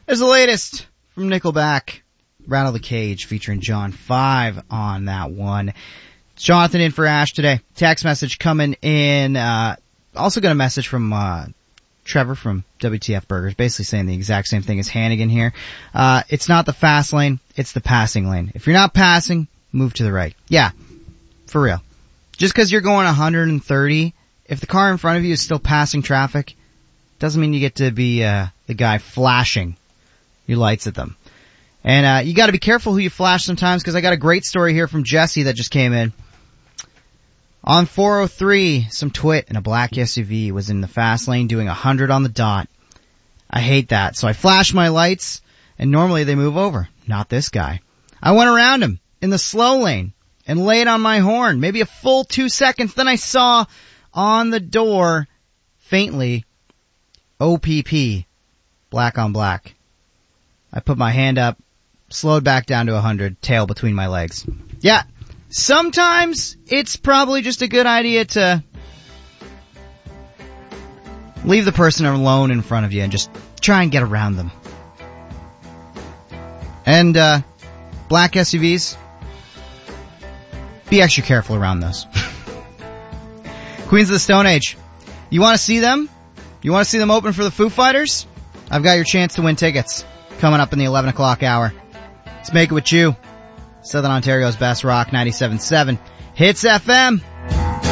There's the latest from Nickelback, Rattle the Cage, featuring John 5 on that one. It's Jonathan in for Ash today. Text message coming in. Also got a message from Trevor from WTF Burgers, basically saying the exact same thing as Hannigan here. It's not the fast lane, it's the passing lane. If you're not passing, move to the right. Yeah, for real. Just because you're going 130, if the car in front of you is still passing traffic, doesn't mean you get to be the guy flashing your lights at them. And you got to be careful who you flash sometimes, because I got a great story here from Jesse that just came in. On 403, some twit in a black SUV was in the fast lane doing 100 on the dot. I hate that, so I flash my lights, and normally they move over. Not this guy. I went around him in the slow lane and laid on my horn, maybe a full 2 seconds. Then I saw on the door, faintly, OPP, black on black. I put my hand up, slowed back down to 100, tail between my legs. Yeah, sometimes it's probably just a good idea to leave the person alone in front of you and just try and get around them. And black SUVs, be extra careful around those. Queens of the Stone Age. You want to see them? You want to see them open for the Foo Fighters? I've got your chance to win tickets coming up in the 11 o'clock hour. Let's make it with you. Southern Ontario's best rock, 97.7 Hits FM.